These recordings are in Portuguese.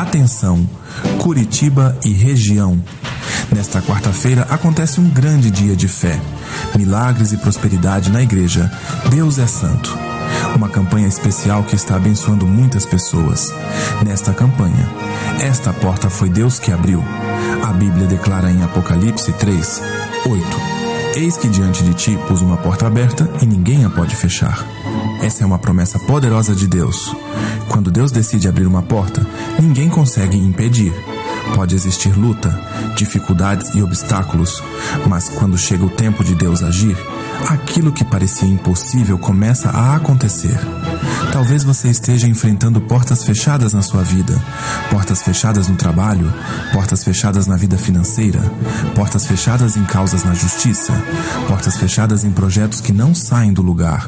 Atenção, Curitiba e região. Nesta quarta-feira acontece um grande dia de fé, milagres e prosperidade na igreja Deus é Santo. Uma campanha especial que está abençoando muitas pessoas. Nesta campanha, esta porta foi Deus que abriu. A Bíblia declara em Apocalipse 3, 8: Eis que diante de ti pus uma porta aberta e ninguém a pode fechar. Essa é uma promessa poderosa de Deus. Quando Deus decide abrir uma porta, ninguém consegue impedir. Pode existir luta, dificuldades e obstáculos, mas quando chega o tempo de Deus agir, aquilo que parecia impossível começa a acontecer. Talvez você esteja enfrentando portas fechadas na sua vida, portas fechadas no trabalho, portas fechadas na vida financeira, portas fechadas em causas na justiça, portas fechadas em projetos que não saem do lugar.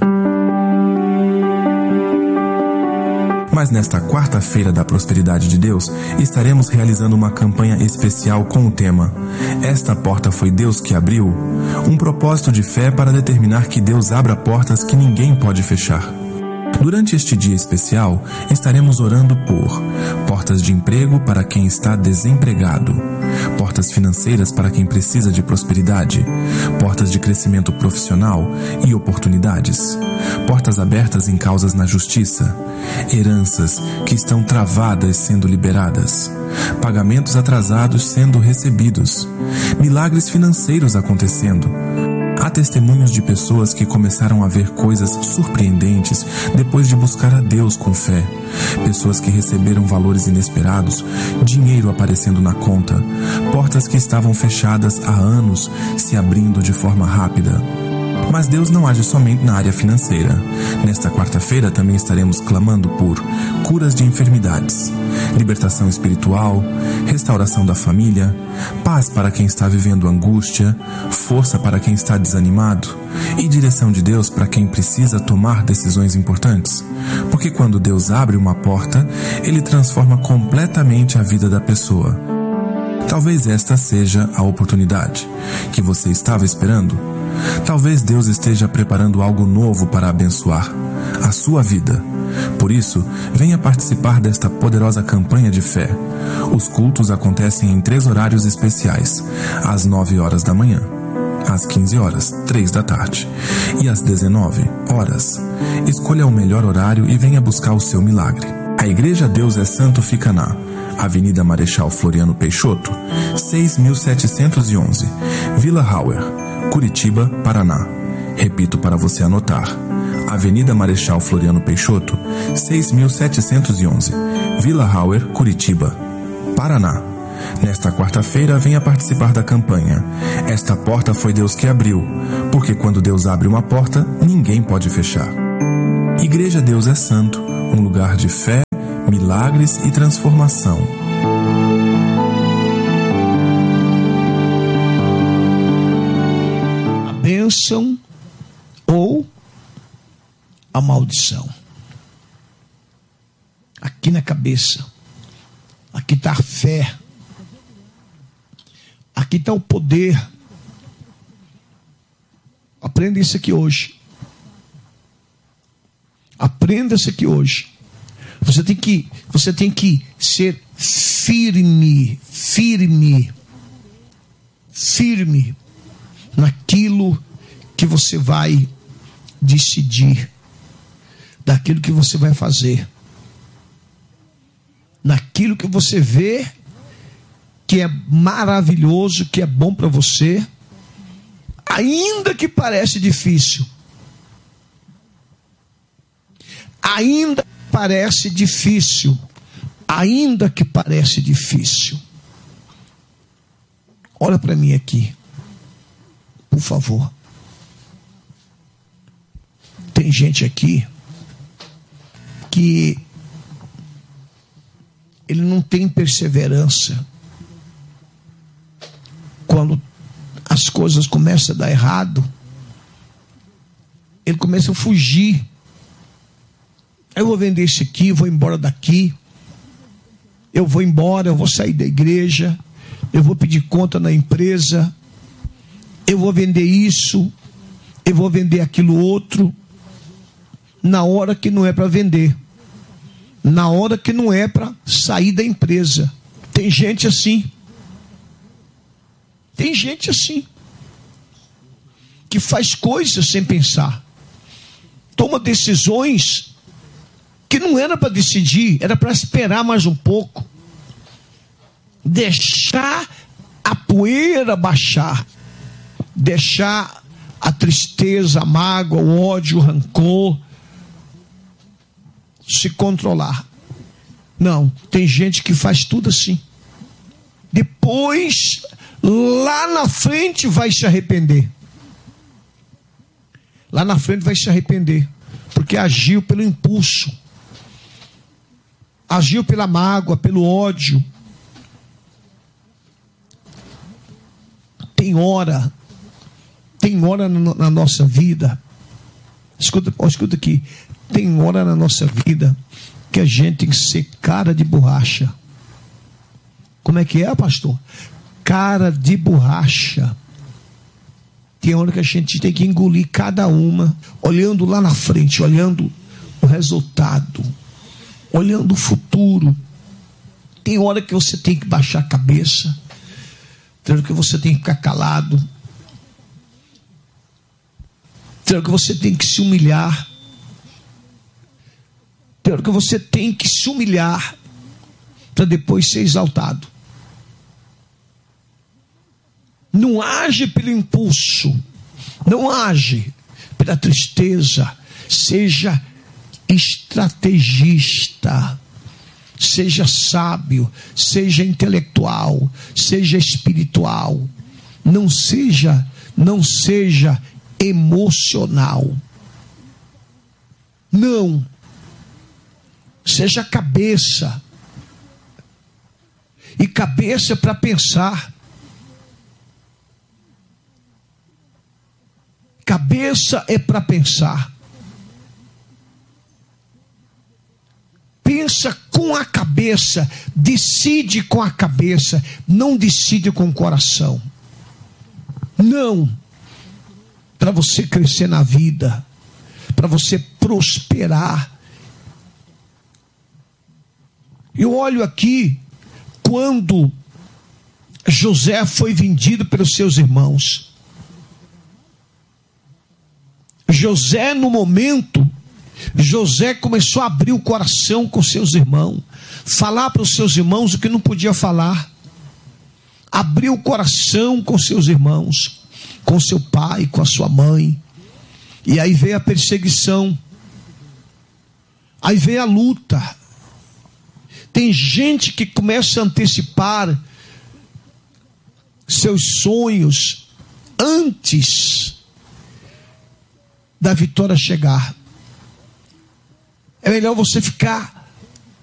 Mas nesta quarta-feira da prosperidade de Deus, estaremos realizando uma campanha especial com o tema Esta porta foi Deus que abriu, um propósito de fé para determinar que Deus abra portas que ninguém pode fechar. Durante este dia especial, estaremos orando por portas de emprego para quem está desempregado, portas financeiras para quem precisa de prosperidade, portas de crescimento profissional e oportunidades, portas abertas em causas na justiça, heranças que estão travadas sendo liberadas, pagamentos atrasados sendo recebidos, milagres financeiros acontecendo. Há testemunhos de pessoas que começaram a ver coisas surpreendentes depois de buscar a Deus com fé. Pessoas que receberam valores inesperados, dinheiro aparecendo na conta, portas que estavam fechadas há anos se abrindo de forma rápida. Mas Deus não age somente na área financeira. Nesta quarta-feira também estaremos clamando por curas de enfermidades, libertação espiritual, restauração da família, paz para quem está vivendo angústia, força para quem está desanimado e direção de Deus para quem precisa tomar decisões importantes. Porque quando Deus abre uma porta, Ele transforma completamente a vida da pessoa. Talvez esta seja a oportunidade que você estava esperando. Talvez Deus esteja preparando algo novo para abençoar a sua vida. Por isso, venha participar desta poderosa campanha de fé. Os cultos acontecem em 3 horários especiais: às 9 horas da manhã, às 15 horas, 3 da tarde, e às 19 horas. Escolha o melhor horário e venha buscar o seu milagre. A Igreja Deus é Santo fica na Avenida Marechal Floriano Peixoto, 6.711, Vila Hauer, Curitiba, Paraná. Repito para você anotar: Avenida Marechal Floriano Peixoto, 6.711, Vila Hauer, Curitiba, Paraná. Nesta quarta-feira, venha participar da campanha Esta porta foi Deus que abriu, porque quando Deus abre uma porta, ninguém pode fechar. Igreja Deus é Santo, um lugar de fé, milagres e transformação. A bênção ou a maldição. Aqui na cabeça. Aqui está a fé. Aqui está o poder. Aprenda isso aqui hoje. Aprenda isso aqui hoje. Você tem que ser firme naquilo que você vai decidir, daquilo que você vai fazer, naquilo que você vê que é maravilhoso, que é bom para você, ainda que parece difícil. Ainda que parece difícil. Olha para mim aqui, por favor. Tem gente aqui que ele não tem perseverança. Quando as coisas começam a dar errado, ele começa a fugir. Eu vou vender isso aqui, vou embora daqui. Eu vou embora, eu vou sair da igreja. Eu vou pedir conta na empresa. Eu vou vender isso. Eu vou vender aquilo outro. Na hora que não é para vender. na hora que não é para sair da empresa. Tem gente assim. Tem gente assim. Que faz coisas sem pensar. Toma decisões que não era para decidir, era para esperar mais um pouco. Deixar a poeira baixar. Deixar a tristeza, a mágoa, o ódio, o rancor se controlar. Não, tem gente que faz tudo assim. Depois, lá na frente vai se arrepender. Lá na frente vai se arrepender. Porque agiu pelo impulso. Agiu pela mágoa, pelo ódio. Tem hora na nossa vida. Escuta aqui. Tem hora na nossa vida que a gente tem que ser cara de borracha. Como é que é, pastor? Cara de borracha. Tem hora que a gente tem que engolir cada uma, olhando lá na frente, olhando o resultado, olhando o futuro. Tem hora que você tem que baixar a cabeça, tem hora que você tem que ficar calado, tem hora que você tem que se humilhar, tem hora que você tem que se humilhar para depois ser exaltado. Não age pelo impulso, não age pela tristeza. Seja estrategista, seja sábio, seja intelectual, seja espiritual. Não seja emocional. Não. Seja cabeça. E cabeça para pensar. Cabeça é para pensar. Pensa com a cabeça, decide com a cabeça, não decide com o coração. Não. Para você crescer na vida, para você prosperar. Eu olho aqui, quando José foi vendido pelos seus irmãos. José, no momento, José começou a abrir o coração com seus irmãos, falar para os seus irmãos o que não podia falar, abriu o coração com seus irmãos, com seu pai, com a sua mãe. E aí veio a perseguição, aí veio a luta. Tem gente que começa a antecipar seus sonhos antes da vitória chegar. É melhor você ficar